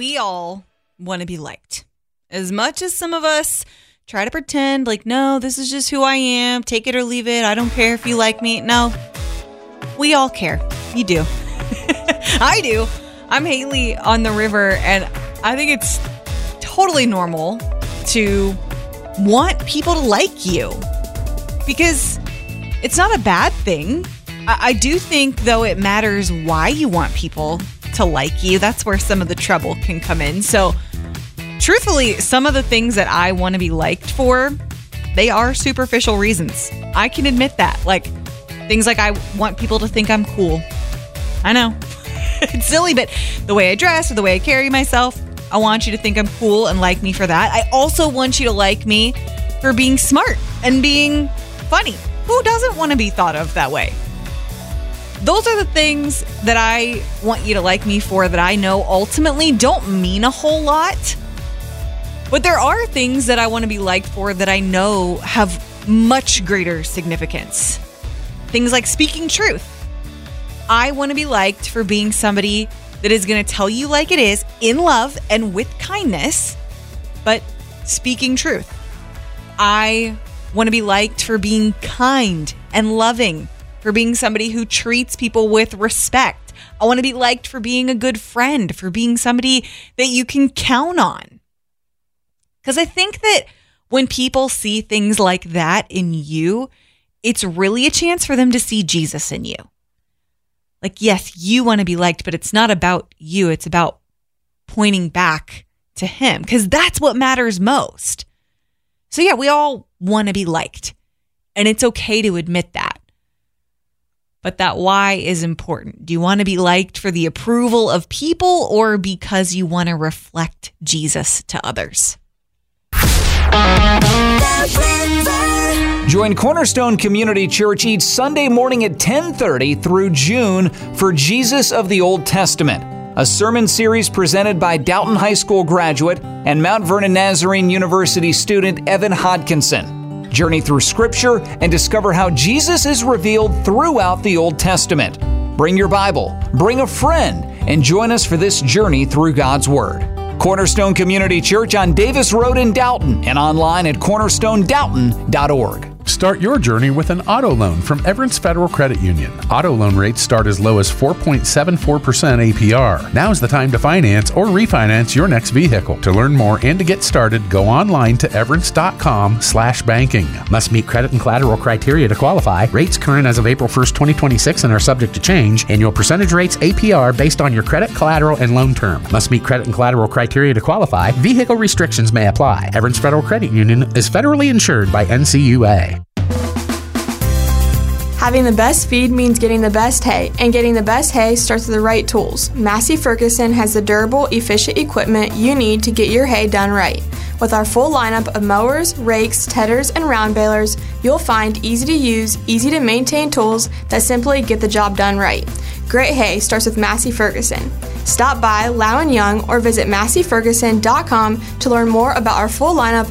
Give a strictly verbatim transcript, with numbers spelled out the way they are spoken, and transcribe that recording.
we all want to be liked. As much as some of us try to pretend like, no, this is just who I am. Take it or leave it. I don't care if you like me. No, we all care. You do. I do. I'm Haley on the river, and I think it's totally normal to want people to like you because it's not a bad thing. I, I do think, though, it matters why you want people to like you. That's where some of the trouble can come in. So truthfully, some of the things that I want to be liked for, they are superficial reasons. I can admit that. Like things like I want people to think I'm cool. I know. It's silly, but the way I dress or the way I carry myself, I want you to think I'm cool and like me for that. I also want you to like me for being smart and being funny. Who doesn't want to be thought of that way? Those are the things that I want you to like me for that I know ultimately don't mean a whole lot. But there are things that I want to be liked for that I know have much greater significance. Things like speaking truth. I want to be liked for being somebody that is going to tell you like it is, in love and with kindness, but speaking truth. I want to be liked for being kind and loving, for being somebody who treats people with respect. I want to be liked for being a good friend, for being somebody that you can count on. Because I think that when people see things like that in you, it's really a chance for them to see Jesus in you. Like, yes, you want to be liked, but it's not about you. It's about pointing back to him because that's what matters most. So yeah, we all want to be liked, and it's okay to admit that. But that why is important. Do you want to be liked for the approval of people or because you want to reflect Jesus to others? Join Cornerstone Community Church each Sunday morning at ten thirty through June for Jesus of the Old Testament, a sermon series presented by Dalton High School graduate and Mount Vernon Nazarene University student Evan Hodkinson. Journey through Scripture and discover how Jesus is revealed throughout the Old Testament. Bring your Bible, bring a friend, and join us for this journey through God's Word. Cornerstone Community Church on Davis Road in Dalton and online at cornerstone dalton dot org. Start your journey with an auto loan from Everence Federal Credit Union. Auto loan rates start as low as four point seven four percent A P R. Now's the time to finance or refinance your next vehicle. To learn more and to get started, go online to everence dot com slash banking. Must meet credit and collateral criteria to qualify. Rates current as of April first, twenty twenty-six and are subject to change. Annual percentage rates A P R based on your credit, collateral, and loan term. Must meet credit and collateral criteria to qualify. Vehicle restrictions may apply. Everence Federal Credit Union is federally insured by N C U A. Having the best feed means getting the best hay, and getting the best hay starts with the right tools. Massey Ferguson has the durable, efficient equipment you need to get your hay done right. With our full lineup of mowers, rakes, tedders, and round balers, you'll find easy-to-use, easy-to-maintain tools that simply get the job done right. Great hay starts with Massey Ferguson. Stop by Lowen Young or visit massey ferguson dot com to learn more about our full lineup